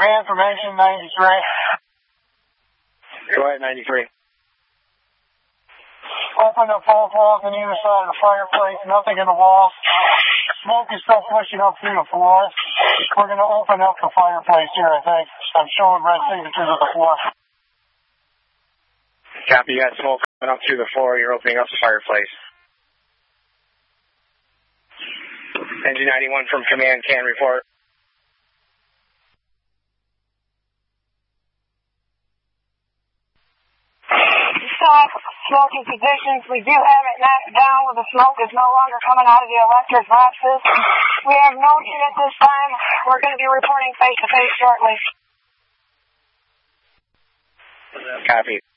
Command formation 93. Go ahead, 93. Open up both walls on either side of the fireplace, nothing in the walls. Smoke is still pushing up through the floors. We're going to open up the fireplace here, I think. I'm showing red signatures of the floor. Copy, you got smoke coming up through the floor. You're opening up the fireplace. Engine 91 from command can report. Smoking positions. We do have it knocked down where the smoke is no longer coming out of the electric boxes. We have no heat at this time. We're going to be reporting face-to-face shortly. Copy.